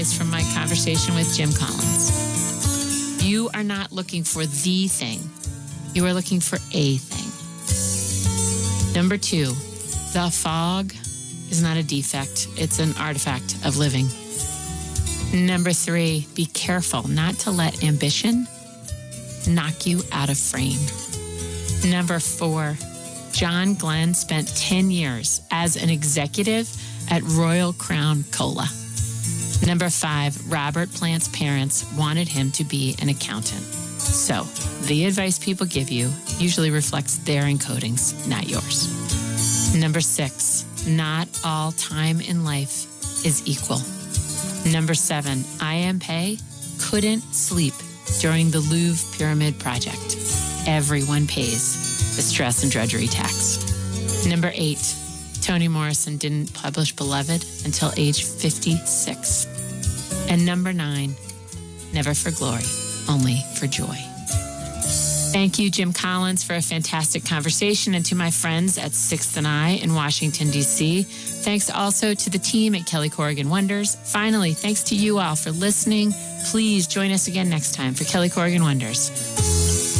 is from my conversation with Jim Collins. You are not looking for the thing. You are looking for a thing. Number 2, the fog is not a defect. It's an artifact of living. Number 3, be careful not to let ambition knock you out of frame. Number 4, John Glenn spent 10 years as an executive at Royal Crown Cola. Number 5, Robert Plant's parents wanted him to be an accountant. So, the advice people give you usually reflects their encodings, not yours. Number 6, not all time in life is equal. Number 7, I.M. Pei couldn't sleep during the Louvre Pyramid project. Everyone pays the stress and drudgery tax. Number 8, Toni Morrison didn't publish Beloved until age 56. And number 9, never for glory, only for joy. Thank you, Jim Collins, for a fantastic conversation, and to my friends at 6th and I in Washington, D.C. Thanks also to the team at Kelly Corrigan Wonders. Finally, thanks to you all for listening. Please join us again next time for Kelly Corrigan Wonders.